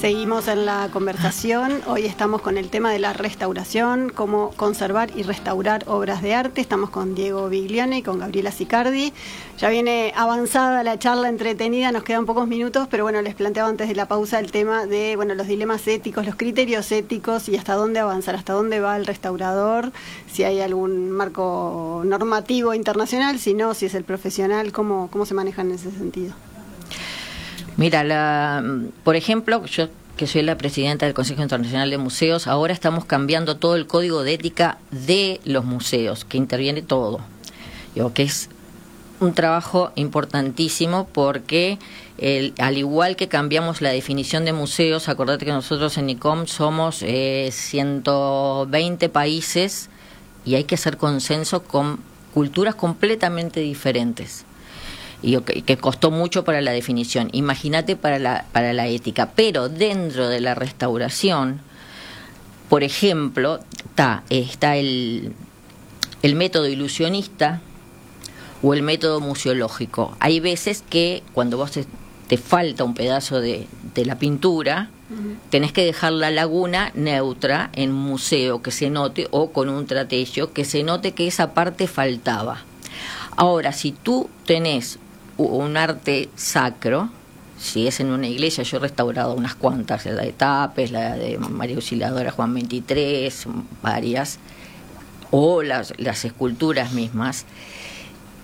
Seguimos en la conversación. Hoy estamos con el tema de la restauración, cómo conservar y restaurar obras de arte. Estamos con Diego Biglione y con Gabriela Sicardi. Ya viene avanzada la charla, entretenida, nos quedan pocos minutos, pero bueno, les planteaba antes de la pausa el tema de los dilemas éticos, los criterios éticos y hasta dónde avanzar, hasta dónde va el restaurador, si hay algún marco normativo internacional, si no, si es el profesional, cómo se maneja en ese sentido. Mira, por ejemplo, yo que soy la presidenta del Consejo Internacional de Museos, ahora estamos cambiando todo el código de ética de los museos, que interviene todo. Que es un trabajo importantísimo porque al igual que cambiamos la definición de museos, acordate que nosotros en ICOM somos 120 países y hay que hacer consenso con culturas completamente diferentes. Y que costó mucho para la definición. Imagínate para la ética. Pero dentro de la restauración, por ejemplo, está el método ilusionista o el método museológico. Hay veces que cuando vos te falta un pedazo de la pintura, tenés que dejar la laguna neutra en un museo que se note, o con un tratello que se note que esa parte faltaba. Ahora, si tú tenés un arte sacro, si es en una iglesia, yo he restaurado unas cuantas, la de Tapes, la de María Auxiliadora Juan 23, varias, o las esculturas mismas.